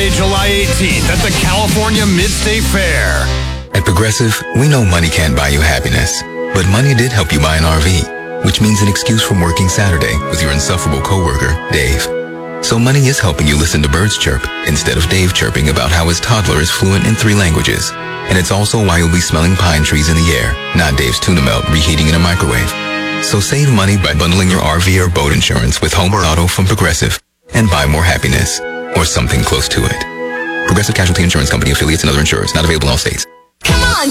Saturday, July 18th at the California Mid-State Fair. At Progressive, we know money can't buy you happiness, but money did help you buy an RV, which means an excuse from working Saturday with your insufferable coworker, Dave. So money is helping you listen to birds chirp instead of Dave chirping about how his toddler is fluent in 3 languages. And it's also why you'll be smelling pine trees in the air, not Dave's tuna melt reheating in a microwave. So save money by bundling your RV or boat insurance with home or auto from Progressive and buy more happiness, or something close to it. Progressive Casualty Insurance Company, affiliates, and other insurers. Not available in all states. Come on,